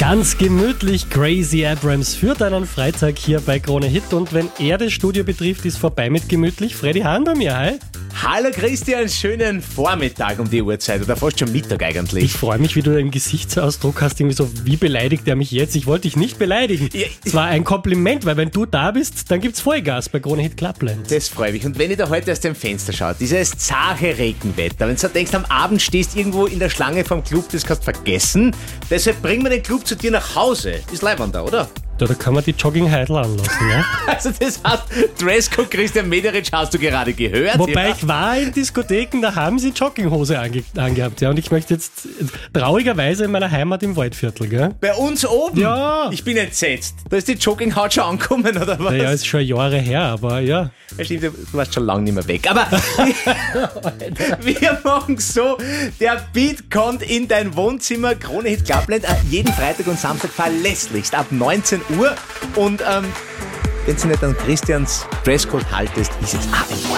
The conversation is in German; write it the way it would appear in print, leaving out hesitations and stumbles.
Ganz gemütlich, Crazy Abrams führt einen Freitag hier bei Krone Hit und wenn er das Studio betrifft, ist vorbei mit gemütlich. Freddy Hahn bei mir, hi. Hallo Christian, schönen Vormittag um die Uhrzeit oder fast schon Mittag eigentlich. Ich freue mich, wie du deinen Gesichtsausdruck hast, irgendwie so, wie beleidigt er mich jetzt? Ich wollte dich nicht beleidigen. Es war ein Kompliment, weil wenn du da bist, dann gibt's Vollgas bei Krone Hit Clubland. Das freut mich. Und wenn ich da heute aus dem Fenster schaue, dieses zache Regenwetter, wenn du denkst, am Abend stehst irgendwo in der Schlange vom Club, das kannst du vergessen. Deshalb bringen wir den Club zu dir nach Hause. Ist leibend da, oder? Da kann man die Jogging-Heidel anlassen, ja? Also das heißt, Dresscode Christian Mederitsch hast du gerade gehört. Wobei ja? ich war in Diskotheken, da haben sie Jogginghose angehabt, ja? Und ich möchte jetzt traurigerweise in meiner Heimat im Waldviertel, gell? Bei uns oben? Ja. Ich bin entsetzt. Da ist die Jogginghaut schon angekommen, oder was? Ja, ist schon Jahre her, aber ja. Ja, stimmt, du warst schon lange nicht mehr weg. Aber wir machen so, der Beat kommt in dein Wohnzimmer, Krone Hit Clubland, jeden Freitag und Samstag verlässlichst ab 19 Uhr. Und wenn du nicht an Christians Dresscode haltest, ist es auch in Ordnung.